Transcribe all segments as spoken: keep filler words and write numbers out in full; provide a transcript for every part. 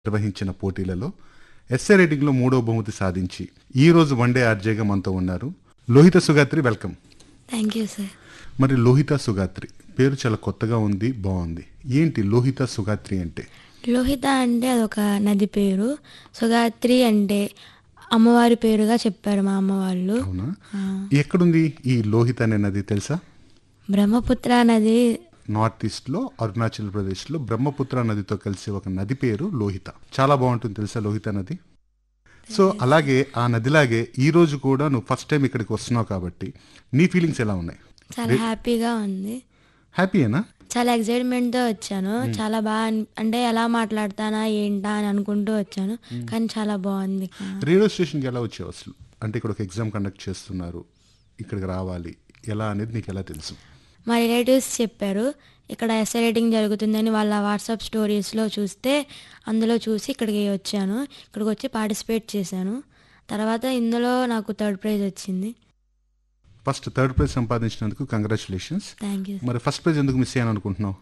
నిర్వహించిన పోటీలలో ఎస్ఏ రైటింగ్లో మూడో బహుమతి సాధించి ఈ రోజు వన్డే ఆర్జేగా మనతో ఉన్నారు Lohitha Sugatri. Welcome. Thank you sir. మరి లోహిత సుగాత్రి పేరు చాలా కొత్తగా ఉంది, బాగుంది. ఏంటి లోహిత సుగాత్రి అంటే? లోహిత అంటే అదొక నది పేరు, సుగాత్రి అంటే అమ్మవారి పేరుగా చెప్పారు మా అమ్మ వాళ్ళు. అవునా? ఎక్కడుంది ఈ లోహిత అనే నది తెలుసా? బ్రహ్మపుత్ర నది. నార్త్ ఈస్ట్ లో అరుణాచల్ ప్రదేశ్ లో బ్రహ్మపుత్ర నదితో కలిసి ఒక నది పేరు లోహిత. చాలా బాగుంటుంది తెలుసా లోహిత నది. సో అలాగే ఆ నదిలాగే ఈ రోజు కూడా నువ్వు ఫస్ట్ టైం ఇక్కడికి వస్తున్నావు కాబట్టి నీ ఫీలింగ్స్ ఎలా ఉన్నాయి? చాలా హ్యాపీగా ఉంది. హ్యాపీయేనా? చాలా ఎక్సైట్మెంట్తో వచ్చాను. చాలా బాగా అన్- అంటే ఎలా మాట్లాడతానా ఏంటా అని అనుకుంటూ వచ్చాను, కానీ చాలా బాగుంది. రేడియో స్టేషన్కి ఎలా వచ్చావు అసలు? అంటే ఇక్కడ ఒక ఎగ్జామ్ కండక్ట్ చేస్తున్నారు, ఇక్కడికి రావాలి ఎలా అనేది నీకు ఎలా తెలుసు? మా రిలేటివ్స్ చెప్పారు ఇక్కడ ఎస్ఏ రైటింగ్ జరుగుతుందని. వాళ్ళ వాట్సాప్ స్టోరీస్లో చూస్తే అందులో చూసి ఇక్కడికి వచ్చాను. ఇక్కడికి వచ్చి పార్టిసిపేట్ చేశాను. తర్వాత ఇందులో నాకు థర్డ్ ప్రైజ్ వచ్చింది. First third prize సంపాదించినందుకు congratulations. Thank you. మరి ఫస్ట్ ప్రైజ్ ఎందుకు మిస్ అయ్యాను అనుకుంటున్నావు?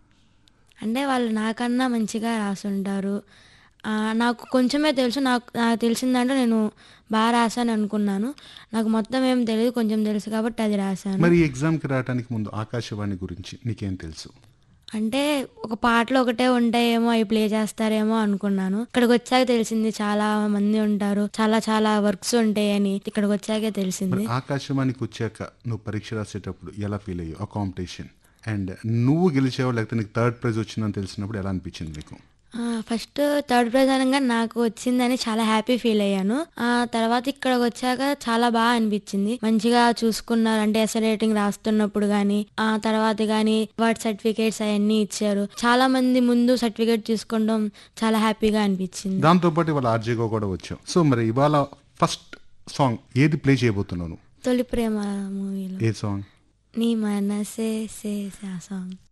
అంటే వాళ్ళు నాకన్నా మంచిగా రాసుంటారు. ఆ, నాకు కొంచెమే తెలుసు. నాకు నాకు తెలిసిందంటే నేను బాగా రాశాను అనుకున్నాను. నాకు మొత్తం ఏం తెలియదు, కొంచెం తెలుసు కాబట్టి అది రాశాను. మరి ఈ ఎగ్జామ్కి రావడానికి ముందు ఆకాశవాణి గురించి నీకేం తెలుసు? అంటే ఒక పాటలు ఒకటే ఉంటాయేమో, అవి ప్లే చేస్తారేమో అనుకున్నాను. ఇక్కడికి వచ్చాక తెలిసింది చాలా మంది ఉంటారు, చాలా చాలా వర్క్స్ ఉంటాయని ఇక్కడికి వచ్చాకే తెలిసింది. మరి ఆకాశవాణికి వచ్చాక నువ్వు పరీక్ష రాసేటప్పుడు ఎలా ఫీల్ అయ్యావు? ఆ కాంపిటీషన్ అండ్ నువ్వు గెలిచావు లేకపోతే నీకు థర్డ్ ప్రైజ్ వచ్చిందని తెలిసినప్పుడు ఎలా అనిపించింది నీకు? ఫస్ట్ థర్డ్ ప్రైజ్ అనగా నాకు వచ్చిందని చాలా హ్యాపీ ఫీల్ అయ్యాను. ఆ తర్వాత ఇక్కడికి వచ్చాక చాలా బాగా అనిపించింది. మంచిగా చూసుకున్నారు, అంటే ఎస్ఏ రేటింగ్ రాస్తున్నప్పుడు కానీ ఆ తర్వాత కానీ వాటి సర్టిఫికేట్స్ అవన్నీ ఇచ్చారు. చాలా మంది ముందు సర్టిఫికేట్ తీసుకోవడం చాలా హ్యాపీగా అనిపించింది. దాంతోపాటు ఇవాళ ఆర్జేగా కూడా వచ్చావు. సో మరి ఇవాళ ఫస్ట్ సాంగ్ ఏది ప్లే చేయబోతున్నావు? తొలి ప్రేమ మూవీలో ఏ సాంగ్? నీ మనసే సే ఆ సాంగ్.